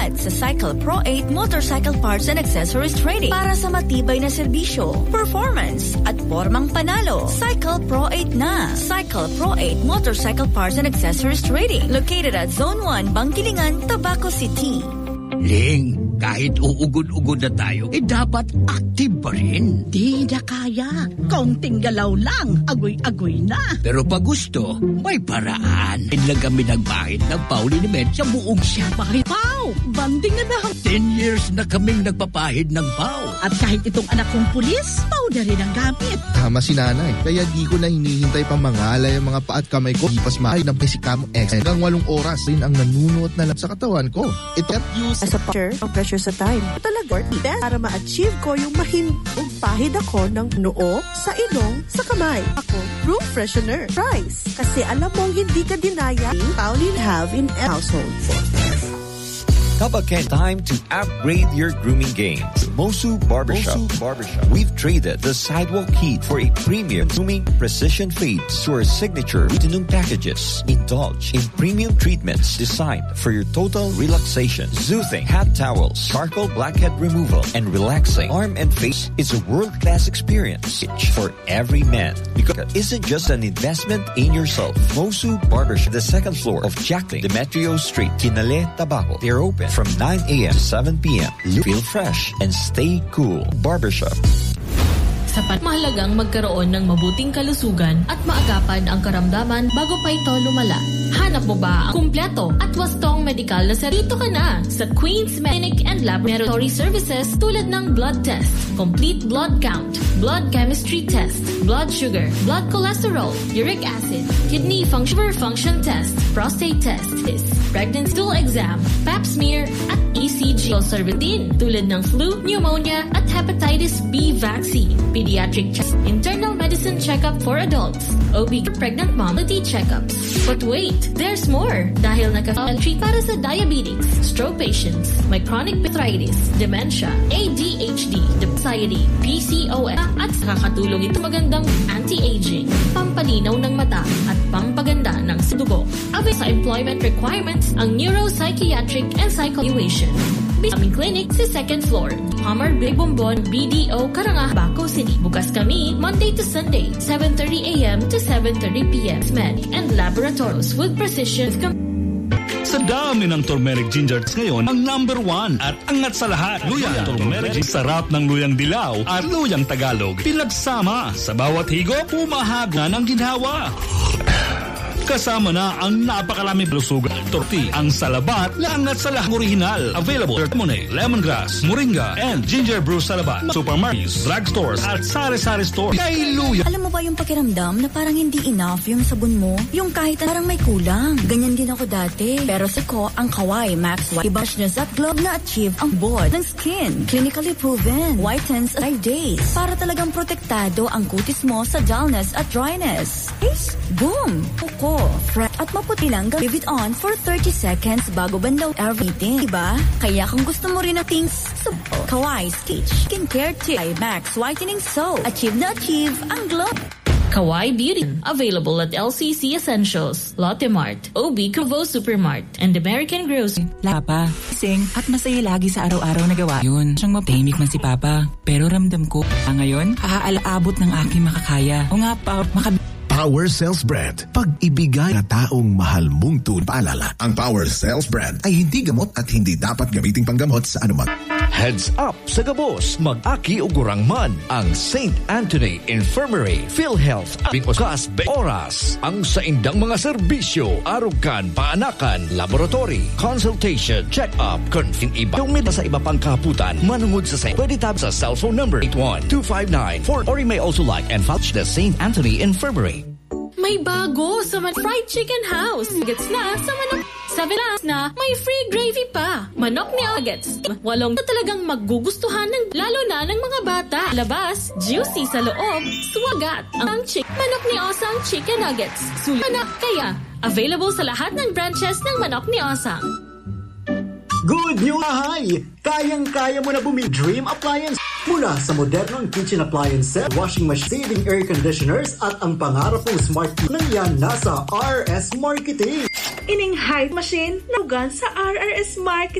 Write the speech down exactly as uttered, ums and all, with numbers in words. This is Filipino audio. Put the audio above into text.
Umangat sa Cycle Pro eight Motorcycle Parts and Accessories Trading para sa matibay na serbisyo, performance at formang panalo. Cycle Pro eight na. Cycle Pro eight Motorcycle Parts and Accessories Trading, located at Zone one, Bangkilingan, Tabaco City. Ling, kahit uugod-ugod na tayo, eh dapat active pa rin. Di na kaya. Kaunting galaw lang, agoy-agoy na. Pero pag gusto, may paraan. Ilang kami nagbahid ng Pauliniment sa buong siya. Bakit, Pau? Banding na na. Ten years na kaming nagpapahid ng Pau. At kahit itong anak kong pulis, Pau na rin ang gamit. Tama si nanay. Kaya di ko na hinihintay pang mangalay ang mga paat kamay ko. Ipas mahay ng Pesikamo X. Hanggang walong oras rin ang nanunuot na lang sa katawan ko. Ito use sa pressure o pressure sa time. Talaga, best para ma-achieve ko yung mahintong pahid ako ng noo, sa ilong, sa kamay. Ako, room freshener. Price. Kasi alam mong hindi ka dinaya, Pauline have in a household. Kapag time to upgrade your grooming game. Mosu Barbershop. Mosu Barbershop. We've traded the sidewalk heat for a premium grooming precision fades to our signature Vitinum packages. Indulge in premium treatments designed for your total relaxation. Soothing hat towels, charcoal blackhead removal, and relaxing arm and face is a world-class experience for every man. Because it isn't just an investment in yourself. Mosu Barbershop, the second floor of Jacqueline Demetrio Street, Kinale, Tabaco. They're open from nine a.m. to seven p.m. Feel fresh and stay cool. Barbershop. Sapat mahalagang magkaroon ng mabuting kalusugan at maagapan ang karamdaman bago pa ito lumala. Hanap mo ba ang kumpleto at wastong medikal na serito ka na sa Queen's Clinic and Laboratory Services tulad ng blood test, complete blood count, blood chemistry test, blood sugar, blood cholesterol, uric acid, kidney function, function test, prostate test, pregnancy stool exam, pap smear, at E C G. Service din tulad ng flu, pneumonia, at hepatitis B vaccine, pediatric checks, internal medicine checkup for adults, O B pregnant mom, checkups. But wait, there's more! Dahil naka-treat para sa diabetes, stroke patients, may chronic arthritis, dementia, A D H D, anxiety, P C O S, at nakakatulong ito magandang anti-aging, pampalinaw ng mata, at pampaganda ng dugo. Avis sa employment requirements ang neuropsychiatric and psychoevaluation. Aming clinic sa second floor, Hammer Big Bombon, B D O, Karangah, Baco City. Bukas kami Monday to Sunday, seven thirty a.m. to seven thirty p.m. Med and laboratories with precision. Sa dami ng turmeric ginger ngayon, ang number one at angat sa lahat. Luyang turmeric, sarap ng luyang dilaw at luyang Tagalog. Pinagsama sa bawat higop, pumahaga ng ginhawa. Kasama na ang napakalaming lusugan, torti, ang salabat, langat sa lahang original. Available sa lemonade, lemongrass, moringa, and ginger brew salabat. Supermarkets, drugstores, at sari-sari stores. Kay Luya. Alam mo ba yung pakiramdam na parang hindi enough yung sabon mo? Yung kahit parang may kulang. Ganyan din ako dati. Pero sa ko, ang Kawai Max White Brush na Zap Globe na-achieve ang bod ng skin. Clinically proven. Whitens at five days. Para talagang protektado ang kutis mo sa dullness at dryness. Is boom! Puko, fresh at maputi lang. Leave it on for thirty seconds bago bandaw everything. Diba? Kaya kung gusto mo rin ng things, so, Kawai Stitch Skincare Tip Max Whitening Soap. Achieve na achieve ang glow. Kawai Beauty. Available at L C C Essentials, Lotte Mart, O B Cavo Supermart, and American Grocery. Papa, sing at masaya lagi sa araw-araw na gawa. Yun, siyang mapahimik man si Papa. Pero ramdam ko, ah, ngayon, aalaabot ng aking makakaya. O nga pa, makab... Power Cells Brand. Pag-ibigay na taong mahal mong tun. Paalala, ang Power Cells Brand ay hindi gamot at hindi dapat gamiting panggamot sa anumang. Heads up sa gabos, mag-aki ugurang man ang Saint Anthony Infirmary PhilHealth abing oras oras ang sa indang mga serbisyo, arugan, paanakan, laboratory, consultation, check-up, confing iba. Tumid sa iba pang kaputan, manungod sa Saint. Pwede tab sa cellphone number eight one two five nine four or you may also like and follow the Saint Anthony Infirmary. May bago sa Man Fried Chicken House. Gets na sa manok. Sabi na may free gravy pa. Manok ni Nuggets. Walong na talagang magugustuhan ng lalo na ng mga bata. Labas, juicy sa loob, swagat ang chick. Manok ni Osang Chicken Nuggets. Sulit na kaya available sa lahat ng branches ng Manok ni Osang. Good news! Hi! Kayang-kaya mo na bumili Dream Appliance mula sa modernong kitchen appliances, washing machine, saving air conditioners at ang pangarap mong smart T V na yan nasa R S Marketing. Ining hype machine na ugan sa R R S Marketing.